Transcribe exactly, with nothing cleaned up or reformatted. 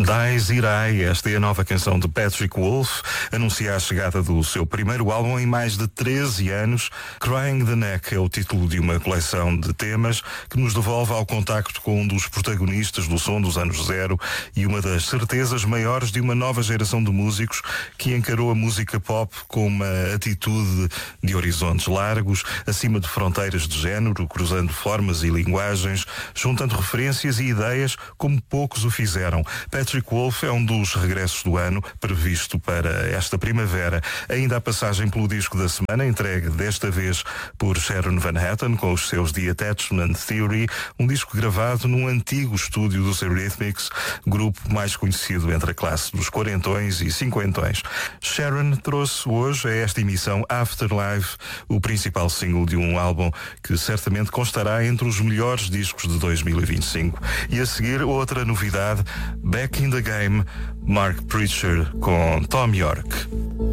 Dies Irai, esta é a nova canção de Patrick Wolf, anuncia a chegada do seu primeiro álbum em mais de treze anos. Crying the Neck é o título de uma coleção de temas que nos devolve ao contacto com um dos protagonistas do som dos anos zero e uma das certezas maiores de uma nova geração de músicos que encarou a música pop com uma atitude de horizontes largos, acima de fronteiras de género, cruzando formas e linguagens, juntando referências e ideias como poucos o fizeram. Patrick Wolf é um dos regressos do ano, previsto para esta primavera. Ainda a passagem pelo disco da semana, entregue desta vez por Sharon Van Etten, com os seus The Attachment Theory, um disco gravado num antigo estúdio dos Eurythmics, grupo mais conhecido entre a classe dos quarentões e cinquentões. Sharon trouxe hoje a esta emissão Afterlife, o principal single de um álbum que certamente constará entre os melhores discos de dois mil e vinte e cinco. E a seguir, outra novidade, Back in the Game, Mark Preacher com Tom York.